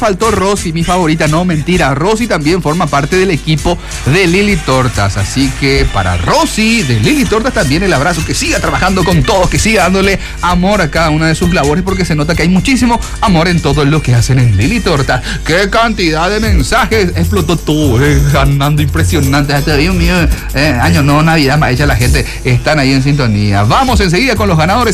faltó Rosy, mi favorita. No, mentira. Rosy también forma parte del equipo de Lili Tortas. Así que para Rosy de Lili Tortas también el abrazo. Que siga trabajando con todos, que siga dándole amor a cada una de sus labores, porque se nota que hay muchísimo amor en todo lo que hacen en Lili Tortas. ¡Qué cantidad de mensajes! Explotó todo, ganando impresionante. Hasta Dios mío, año nuevo, Navidad, más hecha la gente. Están ahí en sintonía. Vamos enseguida con los ganadores.